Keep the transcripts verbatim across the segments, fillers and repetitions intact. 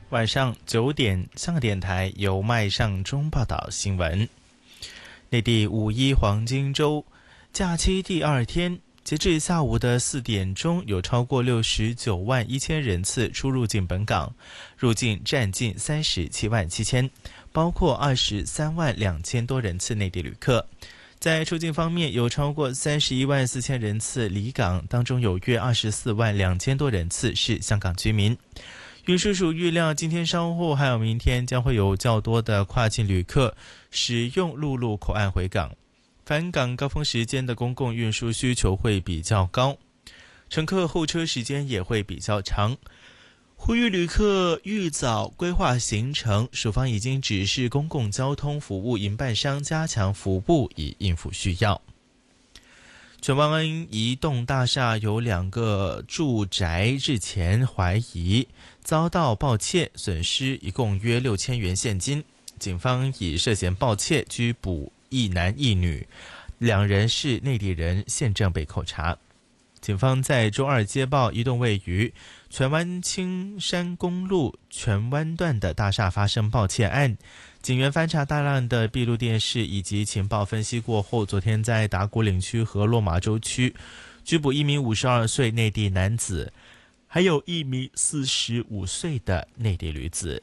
晚上九点，香港电台由麦尚中报道新闻。内地五一黄金周假期第二天，截至下午的四点钟，有超过六十九万一千人次出入境本港，入境占近三十七万七千，包括二十三万两千多人次内地旅客。在出境方面，有超过三十一万四千人次离港，当中有约二十四万两千多人次是香港居民。运输署预料，今天稍后还有明天将会有较多的跨境旅客使用陆路口岸回港，返港高峰时间的公共运输需求会比较高，乘客候车时间也会比较长。呼吁旅客预早规划行程，署方已经指示公共交通服务营办商加强服务，以应付需要。荃湾一栋大厦有两个住宅日前怀疑遭到盗窃，损失一共约六千元现金。警方以涉嫌盗窃拘捕一男一女，两人是内地人，现正被扣查。警方在周二接报一栋位于荃湾青山公路荃湾段的大厦发生盗窃案，警员翻查大量的闭路电视以及情报分析过后，昨天在打鼓岭区和落马洲区拘捕一名五十二岁内地男子，还有一名四十五岁的内地女子。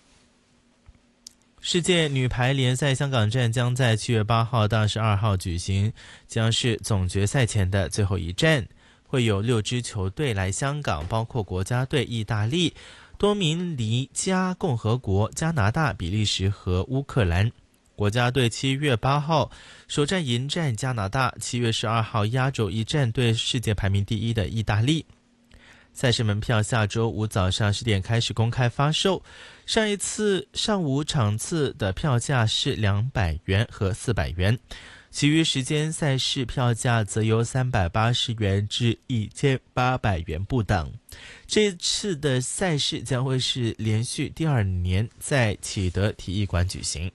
世界女排联赛香港站将在七月八号到十二号举行，将是总决赛前的最后一站。会有六支球队来香港，包括国家队意大利、多米尼加共和国、加拿大、比利时和乌克兰。国家队七月八号首战迎战加拿大，七月十二号压轴一战对世界排名第一的意大利。赛事门票下周五早上十点开始公开发售，上一次上午场次的票价是两百元和四百元。其余时间赛事票价则由三百八十元至一千八百元不等。这次的赛事将会是连续第二年在启德体育馆举行。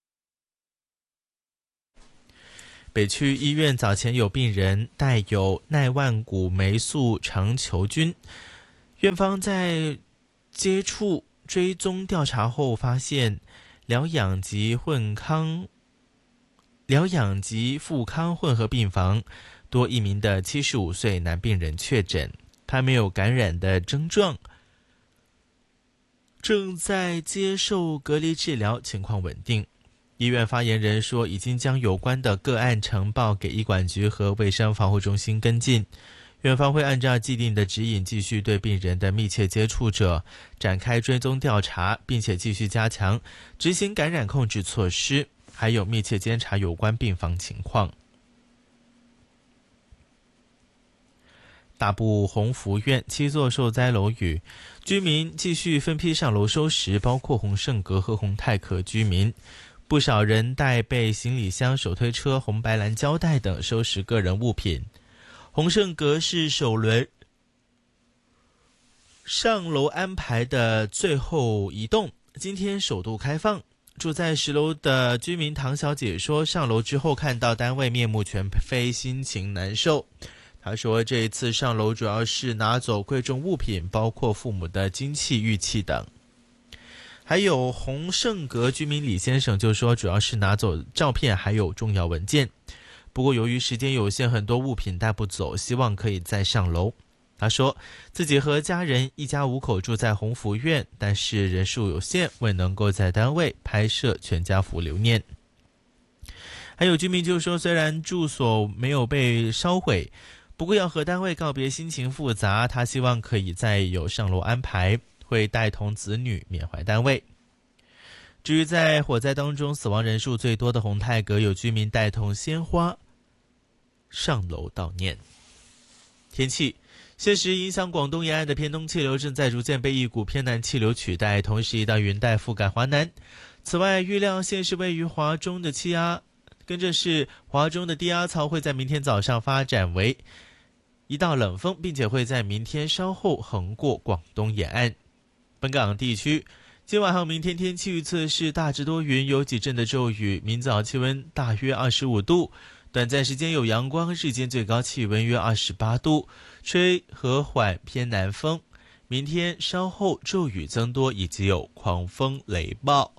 北区医院早前有病人带有奈万谷霉素肠球菌，院方在接触追踪调查后发现疗养及混康疗养及复康混合病房多一名的七十五岁男病人确诊，他没有感染的症状，正在接受隔离治疗，情况稳定。医院发言人说，已经将有关的个案呈报给医管局和卫生防护中心跟进，院方会按照既定的指引继续对病人的密切接触者展开追踪调查，并且继续加强执行感染控制措施，还有密切监察有关病房情况。大埔鸿福苑七座受灾楼宇居民继续分批上楼收拾，包括鸿盛阁和鸿泰阁居民，不少人带备行李箱、手推车、红白蓝胶带等收拾个人物品。鸿盛阁是首轮上楼安排的最后一栋，今天首度开放。住在十楼的居民唐小姐说，上楼之后看到单位面目全非，心情难受。她说，这一次上楼主要是拿走贵重物品，包括父母的金器、玉器等。还有鸿盛阁居民李先生就说，主要是拿走照片还有重要文件，不过由于时间有限，很多物品带不走，希望可以再上楼。他说自己和家人一家五口住在鸿福苑，但是人数有限，未能够在单位拍摄全家福留念。还有居民就说，虽然住所没有被烧毁，不过要和单位告别心情复杂，他希望可以再有上楼安排，会带同子女缅怀单位。至于在火灾当中死亡人数最多的鸿泰阁，有居民带同鲜花上楼悼念。天气，现时影响广东沿岸的偏东气流正在逐渐被一股偏南气流取代，同时一道云带覆盖华南。此外，预料现时位于华中的气压，跟着是华中的低压槽会在明天早上发展为一道冷锋，并且会在明天稍后横过广东沿岸。本港地区今晚和明天天气预测是大致多云，有几阵的骤雨，明早气温大约二十五度，短暂时间有阳光，日间最高气温约二十八度，吹和缓偏南风。 明天稍后骤雨增多，以及有狂风雷暴。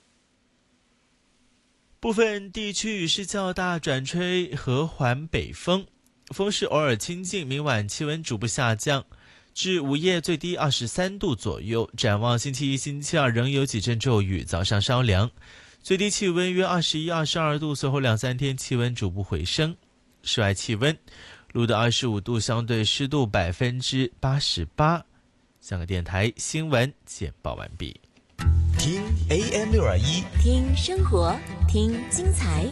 部分地区雨势较大，转吹和缓北风，风势偶尔清劲，明晚气温逐步下降，至午夜最低二十三度左右。展望星期一、星期二仍有几阵骤雨，早上稍凉，最低气温约二十一、二十二度，随后两三天气温逐步回升。室外气温录得二十五度，相对湿度百分之八十八。香港电台新闻简报完毕。 听 A M 六二一， 听生活，听精彩。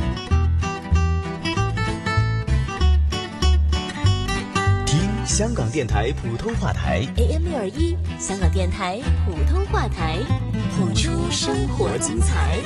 听香港电台普通话台 A M 六二一，香港電台普通話台，谱出生活精彩。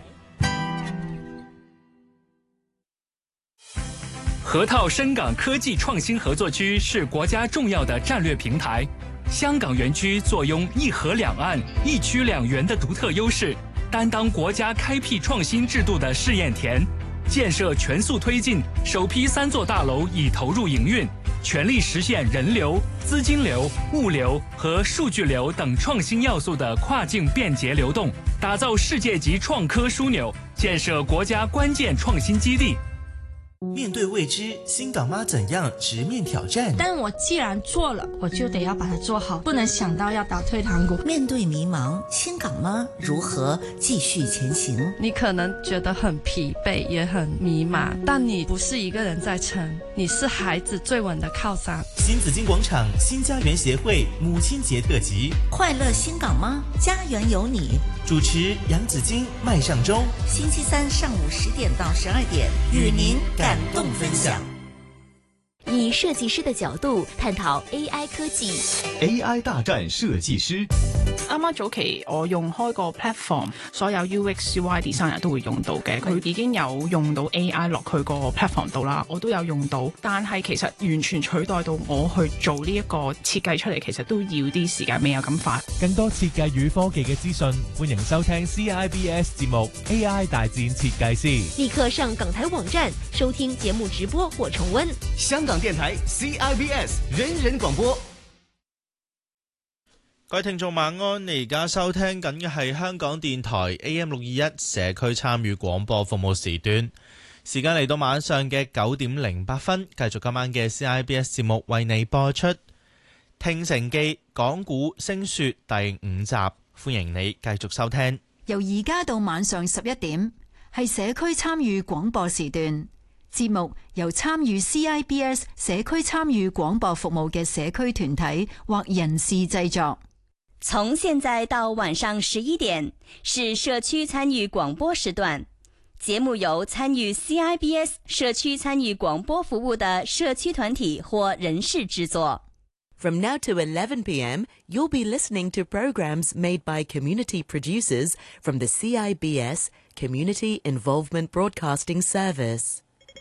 河套深港科技創新合作區是國家重要的戰略平台。香港園區坐擁一河兩岸、一區兩園的獨特優勢，擔當國家開闢創新制度的試驗田。建設全速推進，首批三座大樓已投入營運，全力實現人流、資金流、物流和數據流等創新要素的跨境便捷流動，打造世界級創科樞紐，建設國家關鍵創新基地。 面對未知，新港媽怎樣直面挑戰？ 但我既然做了，我就得要把它做好，不能想到要打退堂鼓。 面對迷茫，新港媽如何繼續前行？ 你可能覺得很疲憊，也很迷茫，但你不是一個人在撐，你是孩子最穩的靠山。 新紫荊廣場新家園協會母親節特輯， 快樂新港媽，家園有你。 主持楊紫荊、麥尚中， 星期三上午十點到十二點，與您感動分享。 以設計師的角度探討 A I 科技。 A I 大戰設計師。 啱啱早期我用開個 platform， 所有 U X U I designer 都會用到嘅，佢已經有用到 A I 落去個 platform 度啦，我都有用到，但係其實完全取代到我去做呢一個設計出嚟，其實都要啲時間，未有咁快。 更多設計與科技嘅資訊，歡迎收聽 C I B S 節目 A I 大戰設計師。 立刻上港台網站收聽節目直播或重溫。 香港電台 C I B S 人人廣播。 各位聽眾晚安，你而家收聽緊嘅係香港電台 A M 六二一社區參與廣播服務時段，時間嚟到晚上嘅九點零八分，繼續今晚嘅 C I B S 節目為你播出《聽城記》講古聲說第五集，歡迎你繼續收聽。 由而家到晚上十一點，係社區參與廣播時段。節目由參與 C I B S 社區參與廣播服務嘅社區團體或人士製作。 從現在到晚上十一點是社區參與廣播時段，節目由參與 C I B S 社區參與廣播服務的社區團體或人士製作。 From now to eleven p m, you'll be listening to programs made by community producers from the C I B S Community Involvement Broadcasting Service.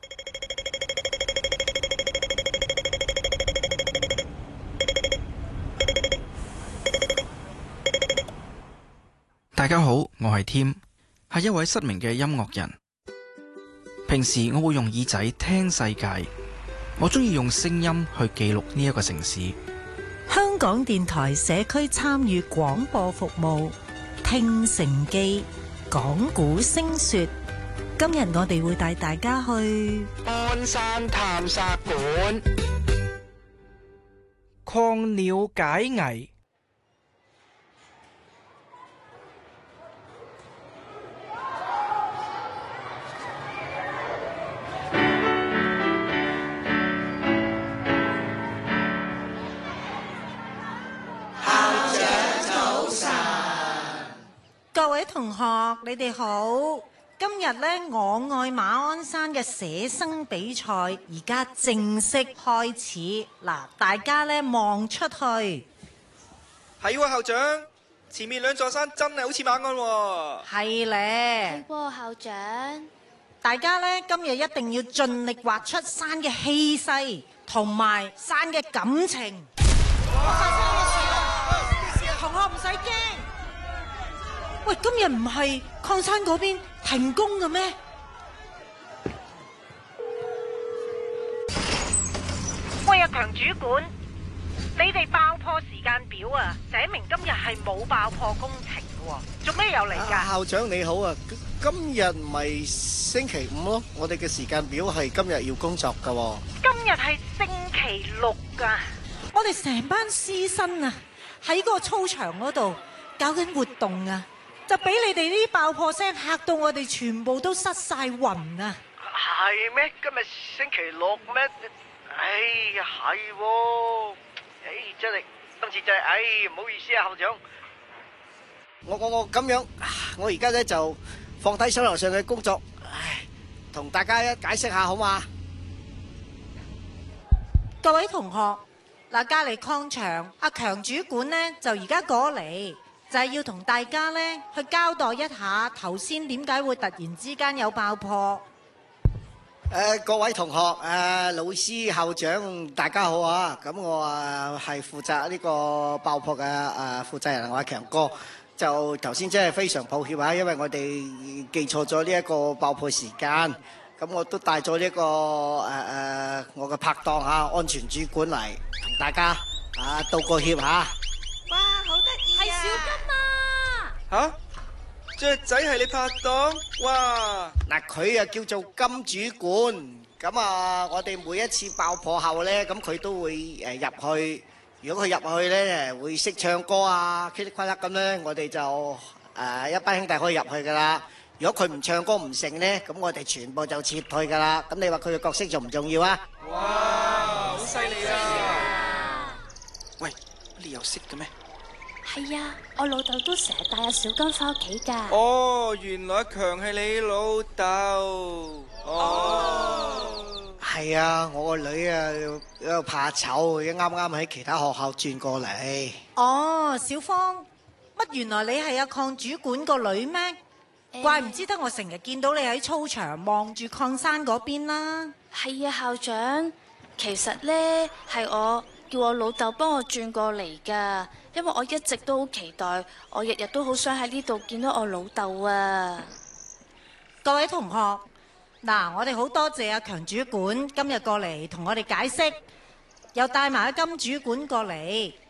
大家好，我係 Tim， 係一位失明嘅音樂人。平時我會用耳仔聽世界，我中意用聲音去記錄呢一個城市。 香港電台社區參與廣播服務，聽城記，講古聲說。今日我哋會帶大家去鞍山探索館，曠鳥解危。 各位同學，你哋好。今日呢，我愛馬鞍山嘅寫生比賽而家正式開始。嗱，大家呢望出去， 係喎，校長，前面兩座山真係好似馬鞍喎。 係咧。係喎，校長。大家呢今日一定要盡力畫出山嘅氣勢同埋山嘅感情。同學唔使驚。喂，今日唔係礦山嗰邊停工嘅咩？ 喂，阿強主管， 你哋爆破時間表啊，寫明今日係冇爆破工程嘅喎，做咩又嚟㗎？ 啊，校長你好啊，今日唔係星期五咯，我哋嘅時間表係今日要工作㗎喎。 今日係星期六㗎，我哋成班師生啊喺個操場嗰度搞緊活動啊，就俾你哋呢啲爆破聲嚇到我哋全部都失晒魂啊！ 係咩？今日星期六咩？哎呀，係喎！哎，真係今次真係，哎，唔好意思啊，校長。我我我咁樣，我而家咧就放低手頭上嘅工作，唉，同大家一解釋下好嘛？ 各位同學，嗱，隔離礦場阿強主管呢，就而家過嚟，就係要同大家呢去交代一下頭先點解會突然之間有爆破。 誒，各位同學，誒，老師、校長，大家好啊！咁我啊係負責呢個爆破嘅誒負責人，我係強哥。就頭先真係非常抱歉啊，因為我哋記錯咗呢一個爆破時間。咁我都帶咗呢個誒誒我嘅拍檔嚇安全主管嚟同大家啊道個歉嚇。 哇，好得意啊！係小金啊！ 嚇？雀仔係你拍檔？哇！ 嗱，佢啊叫做金主管，咁啊，我哋每一次爆破後咧，咁佢都會誒入去。如果佢入去咧，會識唱歌啊，噼里啪啦咁咧，我哋就誒一班兄弟可以入去噶啦。如果佢唔唱歌唔成咧，咁我哋全部就撤退噶啦。咁你話佢嘅角色重唔重要啊？ 哇！好犀利啊！ 喂，你又識嘅咩？ 係啊，我老豆都成日帶阿小金翻屋企㗎。 哦，原來阿強係你老豆。哦， 係啊，我個女啊喺度怕醜，啱啱喺其他學校轉過嚟。 哦，小芳，乜原來你係阿鄺主管個女咩？欸、怪唔知得我成日見到你喺操場望住礦山嗰邊啦。 係啊，校長，其實呢係我叫我老豆幫我轉過嚟㗎。因為我一直都好期待，我日日都好想喺呢度見到我老豆啊！ 各位同學，嗱，我哋好多謝阿強主管今日過嚟同我哋解釋，又帶埋阿金主管過嚟。